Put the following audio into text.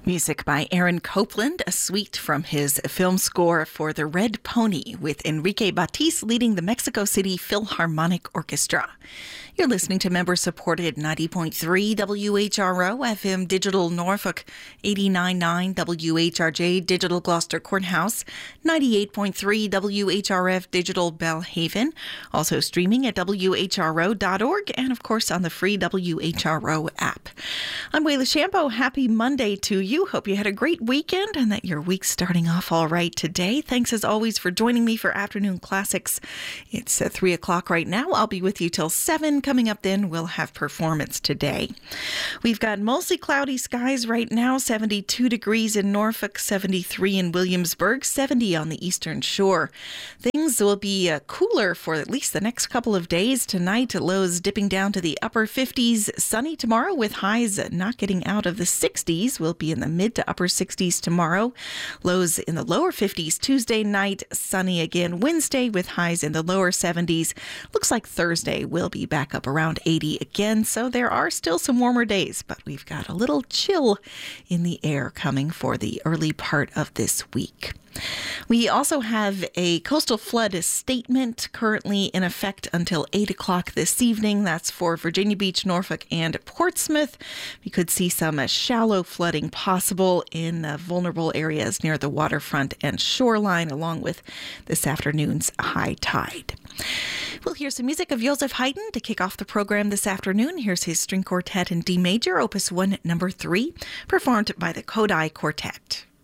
Music by Aaron Copland, a suite from his film score for The Red Pony, with Enrique Batiz leading the Mexico City Philharmonic Orchestra. You're listening to member-supported 90.3 WHRO FM Digital Norfolk, 89.9 WHRJ Digital Gloucester Courthouse, 98.3 WHRF Digital Belhaven, also streaming at WHRO.org, and of course on the free WHRO app. I'm Wayla Shampo. Happy Monday to you. Hope you had a great weekend and that your week's starting off all right today. Thanks as always for joining me for Afternoon Classics. It's 3 o'clock right now. I'll be with you till 7. Coming up then, we'll have Performance Today. We've got mostly cloudy skies right now, 72 degrees in Norfolk, 73 in Williamsburg, 70 on the Eastern Shore. Things will be cooler for at least the next couple of days. Tonight, lows dipping down to the upper 50s. Sunny tomorrow with highs not getting out of the 60s. We'll be in the mid to upper 60s tomorrow. Lows in the lower 50s Tuesday night. Sunny again Wednesday with highs in the lower 70s. Looks like Thursday will be back up around 80 again. So there are still some warmer days, but we've got a little chill in the air coming for the early part of this week. We also have a coastal flood statement currently in effect until 8 o'clock this evening. That's for Virginia Beach, Norfolk, and Portsmouth. We could see some shallow flooding possible in vulnerable areas near the waterfront and shoreline, along with this afternoon's high tide. We'll hear some music of Joseph Haydn to kick off the program this afternoon. Here's his string quartet in D major, Opus 1, number 3, performed by the Kodai Quartet.